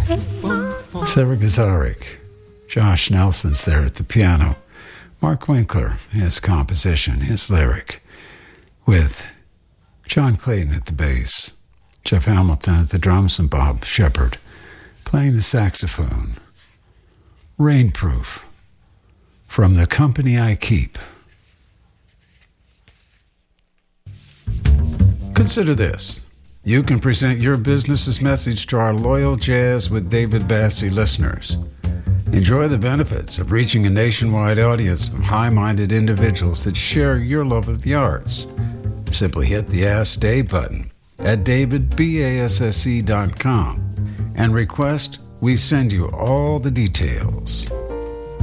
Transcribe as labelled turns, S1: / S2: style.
S1: Sarah Gazarik. Josh Nelson's there at the piano. Mark Winkler, his composition, his lyric, with John Clayton at the bass, Jeff Hamilton at the drums, and Bob Shepard playing the saxophone. Rainproof, from The Company I Keep. Consider this. You can present your business's message to our loyal Jazz with David Bassie listeners. Enjoy the benefits of reaching a nationwide audience of high-minded individuals that share your love of the arts. Simply hit the Ask Dave button at davidbasse.com and request we send you all the details.